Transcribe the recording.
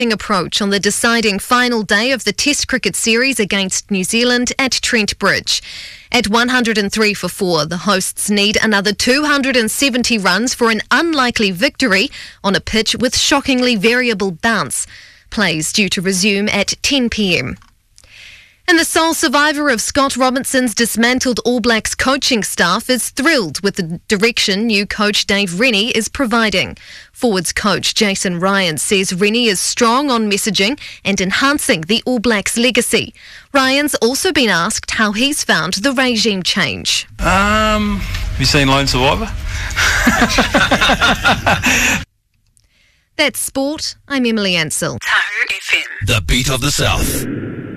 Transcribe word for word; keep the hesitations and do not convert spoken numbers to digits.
approach on the deciding final day of the Test cricket series against New Zealand at Trent Bridge. At one hundred and three for four, the hosts need another two hundred and seventy runs for an unlikely victory on a pitch with shockingly variable bounce. Plays due to resume at ten p m. And the sole survivor of Scott Robinson's dismantled All Blacks coaching staff is thrilled with the direction new coach Dave Rennie is providing. Forwards coach Jason Ryan says Rennie is strong on messaging and enhancing the All Blacks legacy. Ryan's also been asked how he's found the regime change. Um, have you seen Lone Survivor? That's sport. I'm Emily Ansell. The Beat of the South.